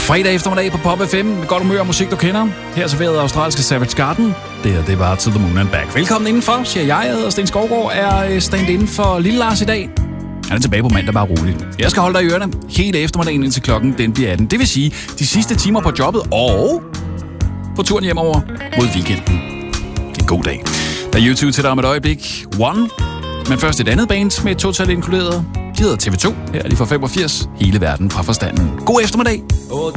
Fredag eftermiddag på Pop FM med godt humør og musik, du kender. Her serveret australske Savage Garden. Det var To The Moon and Back. Velkommen indenfor, siger jeg. Jeg hedder Sten Skovgaard, er stand inden for Lille Lars i dag. Han er tilbage på mandag, bare roligt. Jeg skal holde dig i ørerne hele eftermiddagen indtil klokken den bliver 18. Det vil sige de sidste timer på jobbet og på turen hjemover mod weekenden. Det er en god dag. Der er YouTube til dig om et øjeblik. One. Men først et andet band med et total inkluderet. De hedder TV2. Her er de fra 85. Hele verden fra forstanden. God eftermiddag.